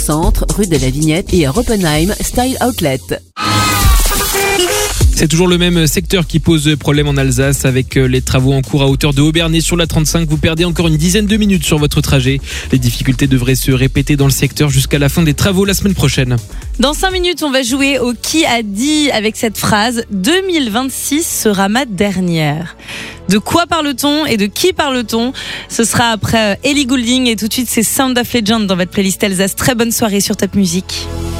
Centre, rue de la Vignette et à Oppenheim Style Outlet. C'est toujours le même secteur qui pose problème en Alsace avec les travaux en cours à hauteur de Aubernais sur la 35. Vous perdez encore une dizaine de minutes sur votre trajet. Les difficultés devraient se répéter dans le secteur jusqu'à la fin des travaux la semaine prochaine. Dans 5 minutes, on va jouer au Qui a dit avec cette phrase « 2026 sera ma dernière ». De quoi parle-t-on et de qui parle-t-on ? Ce sera après Ellie Goulding et tout de suite c'est Sound of Legend dans votre playlist Alsace. Très bonne soirée sur Top Music.